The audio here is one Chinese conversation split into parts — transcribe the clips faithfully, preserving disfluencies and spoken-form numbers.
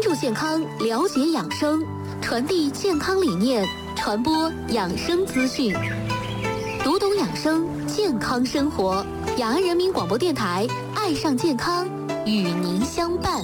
注健康，了解养生，传递健康理念，传播养生资讯，读懂养生，健康生活。雅安人民广播电台，爱上健康，与您相伴。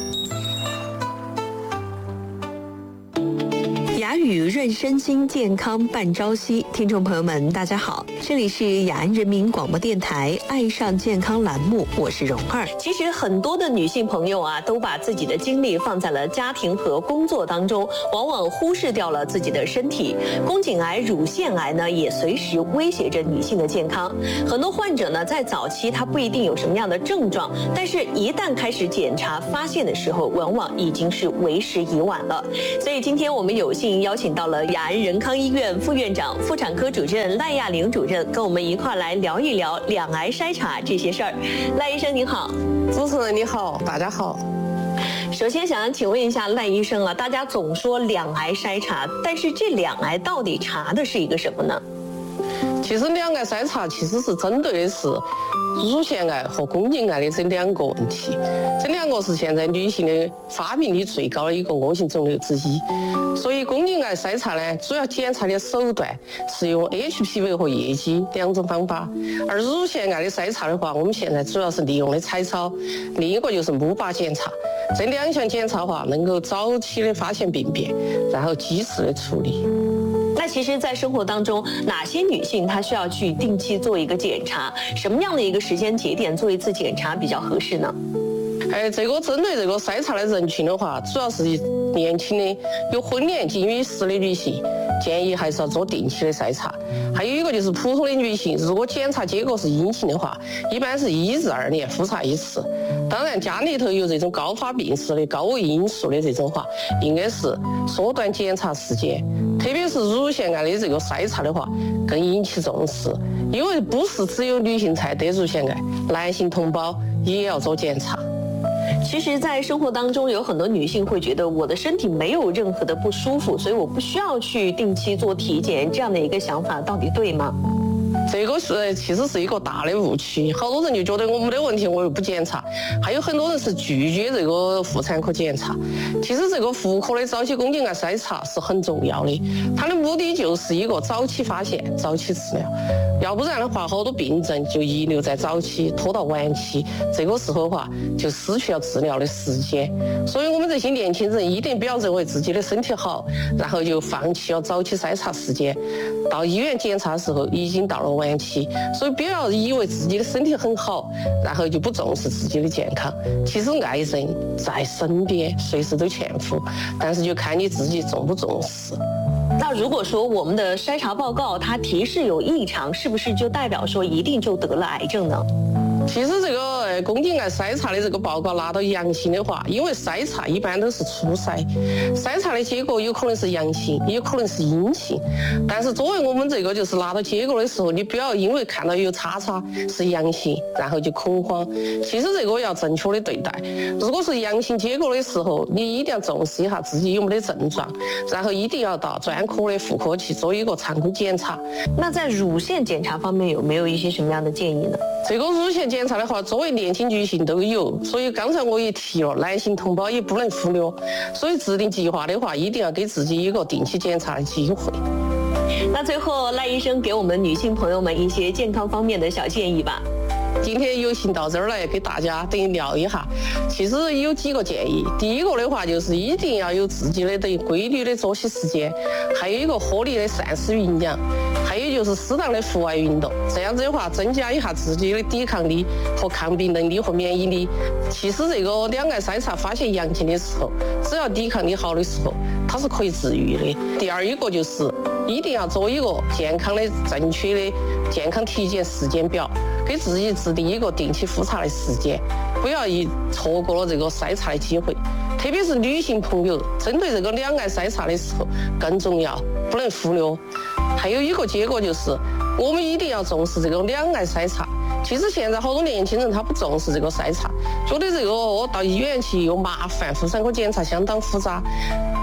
雅语润身心，健康伴朝夕。听众朋友们，大家好，这里是雅安人民广播电台爱上健康栏目，我是蓉儿。其实很多的女性朋友啊，都把自己的精力放在了家庭和工作当中，往往忽视掉了自己的身体。宫颈癌、乳腺癌呢，也随时威胁着女性的健康。很多患者呢，在早期他不一定有什么样的症状，但是一旦开始检查发现的时候，往往已经是为时已晚了。所以今天我们有幸邀请到了雅安仁康医院副院长、妇产科主任赖亚玲主任，跟我们一块来聊一聊两癌筛查这些事儿。赖医生您好。 主持人你好，大家好。 首先想要请问一下赖医生啊，大家总说两癌筛查，但是这两癌到底查的是一个什么呢？ 其实两癌筛查其实是针对的是乳腺癌和宫颈癌的这两个问题，这两个是现在女性的发病率最高的一个恶性肿瘤之一。所以宫颈癌筛查呢，主要检查的手段是用 H P V 和液基两种方法，而乳腺癌的筛查的话，我们现在主要是利用的彩超，另一个就是钼靶检查。这两项检查的话，能够早期的发现病变，然后及时的处理。 那其实在生活当中，哪些女性她需要去定期做一个检查，什么样的一个时间节点做一次检查比较合适呢？ 哎，这个针对这个筛查的人群的话，主要是年轻的有婚恋近于十的女性，建议还是要做定期的筛查。还有一个就是普通的女性，如果检查结果是阴性的话，一般是一至二年复查一次。当然家里头有这种高发病史的高危因素的这种话，应该是缩短检查时间，特别是乳腺癌的这个筛查的话更引起重视，因为不是只有女性才得乳腺癌，男性同胞也要做检查。 其实在生活当中有很多女性会觉得我的身体没有任何的不舒服，所以我不需要去定期做体检，这样的一个想法到底对吗？ 这个是其实是一个大的误区，好多人就觉得我没得问题我又不检查，还有很多人是拒绝这个妇产科检查。其实这个妇科的早期宫颈癌筛查是很重要的，它的目的就是一个早期发现、早期治疗，要不然的话好多病症就遗留在早期拖到晚期，这个时候的话就失去了治疗的时间。所以我们这些年轻人一定不要认为自己的身体好，然后就放弃了早期筛查时间，到医院检查的时候已经到了晚期。所以不要以为自己的身体很好，然后就不重视自己的健康。其实爱人在身边，随时都欠付，但是就看你自己重不重视。 那如果说我们的筛查报告它提示有异常，是不是就代表说一定就得了癌症呢？ 其实这个呃宫颈癌筛查的这个报告拿到阳性的话，因为筛查一般都是初筛，筛查的结果有可能是阳性，也有可能是阴性。但是作为我们这个就是拿到结果的时候，你不要因为看到有叉叉是阳性，然后就恐慌。其实这个要正确的对待。如果是阳性结果的时候，你一定要重视一下自己有没得症状，然后一定要到专科的妇科去做一个常规检查。 那在乳腺检查方面有没有一些什么样的建议呢？ 这个乳腺检查的话，作为年轻女性都有，所以刚才我也提了，男性同胞也不能忽略。所以制定计划的话，一定要给自己一个定期检查的机会。 那最后赖医生给我们女性朋友们一些健康方面的小建议吧。 今天有幸到这儿来给大家等于聊一下，其实有几个建议。第一个的话就是一定要有自己的等于规律的作息时间，还有一个合理的膳食营养，还有就是适当的户外运动，这样子的话增加一下自己的抵抗力和抗病能力和免疫力。其实这个两癌筛查发现阳性的时候，只要抵抗力好的时候，它是可以治愈的。第二一个就是一定要做一个健康的正确的健康体检时间表，给自己制定一个定期复查的时间，不要一错过了这个筛查的机会。特别是女性朋友针对这个两癌筛查的时候更重要，不能忽略。还有一个结果就是我们一定要重视这个两癌筛查。其实现在好多年轻人他不重视这个筛查，觉得这个我到医院去又麻烦，妇产科检查相当复杂。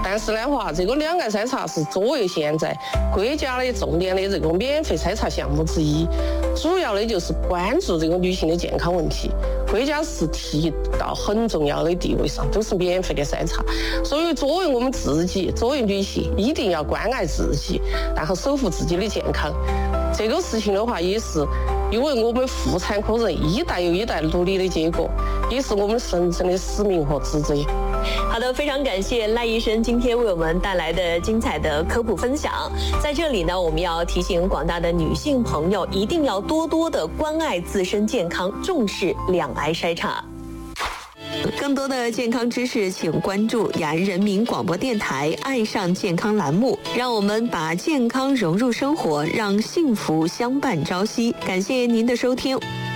但是的话，这个两癌筛查是作为现在国家的重点的这个免费筛查项目之一，主要的就是关注这个女性的健康问题，国家是提到很重要的地位上，都是免费的筛查。所以作为我们自己，作为女性，一定要关爱自己，然后守护自己的健康。这个事情的话，也是因为我们妇产科人一代又一代努力的结果，也是我们神圣的使命和职责。 好的，非常感谢赖医生今天为我们带来的精彩的科普分享。在这里呢，我们要提醒广大的女性朋友，一定要多多的关爱自身健康，重视两癌筛查。更多的健康知识，请关注雅安人民广播电台“爱上健康”栏目，让我们把健康融入生活，让幸福相伴朝夕。感谢您的收听。